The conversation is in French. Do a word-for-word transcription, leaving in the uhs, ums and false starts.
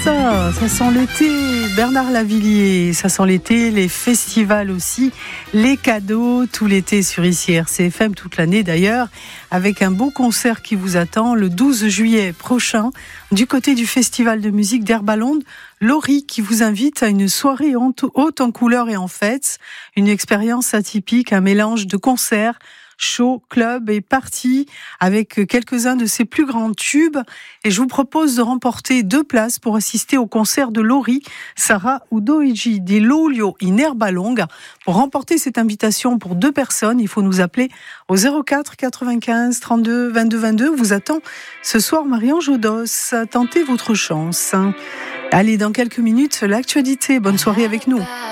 ça, ça sent l'été. Bernard Lavilliers, ça sent l'été, les festivals aussi, les cadeaux, tout l'été sur ici R C F M, toute l'année d'ailleurs, avec un beau concert qui vous attend le douze juillet prochain, du côté du festival de musique d'Herbalonde, Laurie qui vous invite à une soirée haute en couleurs et en fêtes, une expérience atypique, un mélange de concerts, show, club et party avec quelques-uns de ses plus grands tubes. Et je vous propose de remporter deux places pour assister au concert de Laurie, Sarah Udoigi di Luglio in Erbalonga. Pour remporter cette invitation pour deux personnes, il faut nous appeler au zéro quatre quatre-vingt-quinze trente-deux vingt-deux vingt-deux. Vous attend ce soir Marie-Ange Odos. Tentez votre chance. Allez, dans quelques minutes, l'actualité. Bonne soirée avec nous.